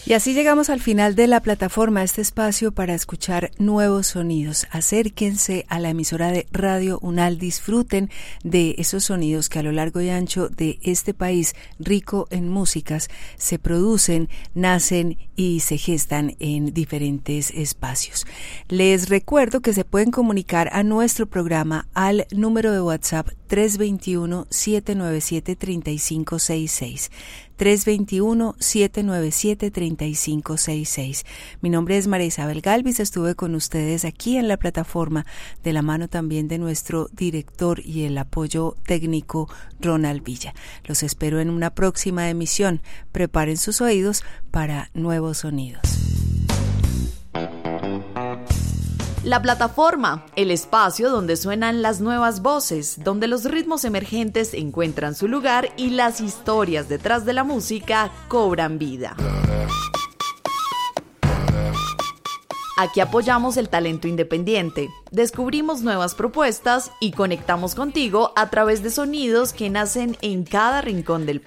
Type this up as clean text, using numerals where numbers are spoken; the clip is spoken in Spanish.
Y así llegamos al final de la plataforma, este espacio para escuchar nuevos sonidos. Acérquense a la emisora de Radio Unal, disfruten de esos sonidos que a lo largo y ancho de este país rico en músicas se producen, nacen y se gestan en diferentes espacios. Les recuerdo que se pueden comunicar a nuestro programa al número de WhatsApp 321-797-3566. 321-797-3566. Mi nombre es María Isabel Galvis, estuve con ustedes aquí en la plataforma de la mano también de nuestro director y el apoyo técnico Ronald Villa. Los espero en una próxima emisión. Preparen sus oídos para nuevos sonidos. La plataforma, el espacio donde suenan las nuevas voces, donde los ritmos emergentes encuentran su lugar y las historias detrás de la música cobran vida. Aquí apoyamos el talento independiente, descubrimos nuevas propuestas y conectamos contigo a través de sonidos que nacen en cada rincón del país.